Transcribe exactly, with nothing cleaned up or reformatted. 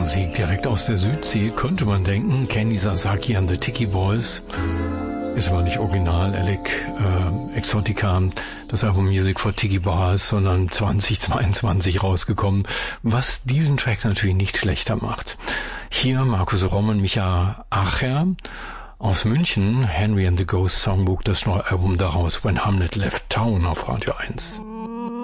Musik direkt aus der Südsee, könnte man denken. Kenny Sasaki and the Tiki Boys. Ist aber nicht original, Alec äh, Exotica, das Album Music for Tiki Bars, sondern zweitausendzweiundzwanzig rausgekommen, was diesen Track natürlich nicht schlechter macht. Hier Markus Romm und Micha Acher aus München, Henry and the Ghost Songbook, das neue Album daraus, When Hamlet Left Town auf Radio eins.